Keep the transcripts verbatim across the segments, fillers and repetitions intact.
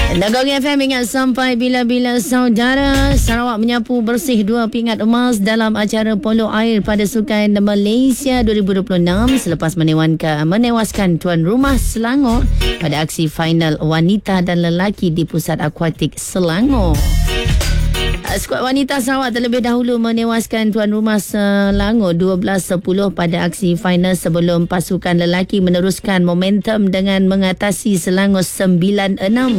Nagori F M ingat sampai bila-bila saudara. Sarawak menyapu bersih dua pingat emas dalam acara polo air pada Sukan Malaysia dua ribu dua puluh enam selepas menewaskan, menewaskan tuan rumah Selangor pada aksi final wanita dan lelaki di Pusat Akuatik Selangor. Skuad wanita Sarawak terlebih dahulu menewaskan tuan rumah Selangor dua belas sepuluh pada aksi final sebelum pasukan lelaki meneruskan momentum dengan mengatasi Selangor sembilan enam.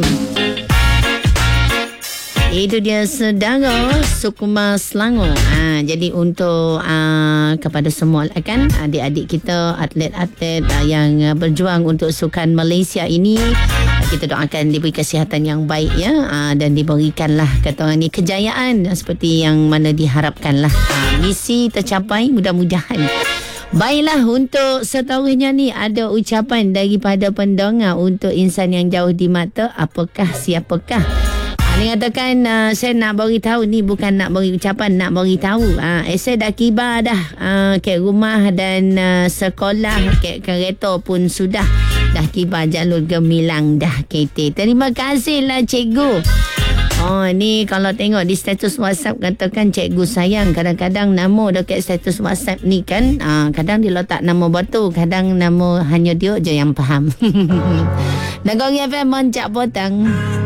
Itu dia saudara Sukma Selangor. Ha, jadi untuk uh, kepada semua kan adik-adik kita, atlet-atlet uh, yang uh, berjuang untuk Sukan Malaysia ini, uh, kita doakan diberi kesihatan yang baik ya, uh, dan diberikanlah kata orang ni kejayaan seperti yang mana diharapkanlah. Uh, misi tercapai mudah-mudahan. Baiklah, untuk seterusnya ni ada ucapan daripada pendengar untuk insan yang jauh di mata. Apakah siapakah? Dia katakan uh, saya nak beritahu ni, bukan nak beri ucapan, nak beritahu. Uh, eh, saya dah kibar dah. Uh, ke rumah dan uh, sekolah, ke kereta pun sudah. Dah kibar jalur gemilang dah kereta. Terima kasihlah cikgu. Oh, ni kalau tengok di status WhatsApp katakan cikgu sayang. Kadang-kadang nama dekat status WhatsApp ni kan, uh, kadang dia letak nama betul, kadang nama hanya dia je yang faham. Nagori F M Moncak Potang.